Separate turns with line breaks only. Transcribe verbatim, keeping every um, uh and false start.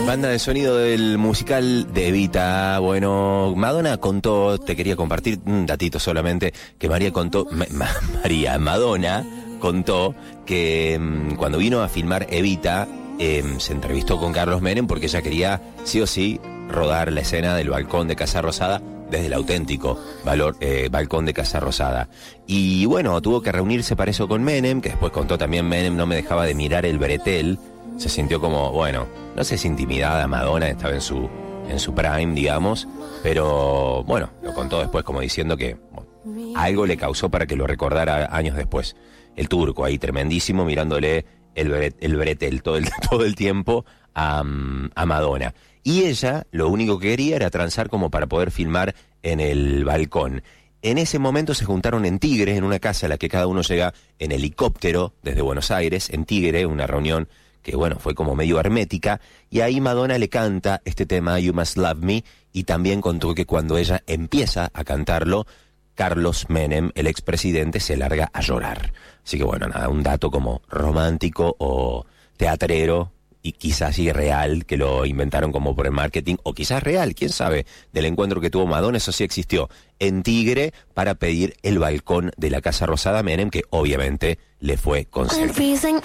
Banda de sonido del musical de Evita. Bueno, Madonna contó, te quería compartir un datito solamente, que María contó, ma, ma, María, Madonna contó que mmm, cuando vino a filmar Evita, eh, se entrevistó con Carlos Menem porque ella quería, sí o sí, rodar la escena del balcón de Casa Rosada desde el auténtico valor, eh, balcón de Casa Rosada. Y bueno, tuvo que reunirse para eso con Menem, que después contó también Menem, no me dejaba de mirar el bretel. Se sintió como, bueno, no sé si intimidada Madonna, estaba en su en su prime, digamos, pero bueno, lo contó después como diciendo que bueno, algo le causó para que lo recordara años después. El turco ahí tremendísimo mirándole el, bret, el bretel todo el, todo el tiempo a, a Madonna. Y ella lo único que quería era transar como para poder filmar en el balcón. En ese momento se juntaron en Tigre, en una casa a la que cada uno llega en helicóptero desde Buenos Aires, en Tigre, una reunión que bueno, fue como medio hermética, y ahí Madonna le canta este tema You Must Love Me, y también contó que cuando ella empieza a cantarlo, Carlos Menem, el expresidente, se larga a llorar. Así que bueno, nada, un dato como romántico o teatrero, y quizás irreal, que lo inventaron como por el marketing, o quizás real, quién sabe, del encuentro que tuvo Madonna, eso sí existió, en Tigre, para pedir el balcón de la Casa Rosada a Menem, que obviamente le fue concedido.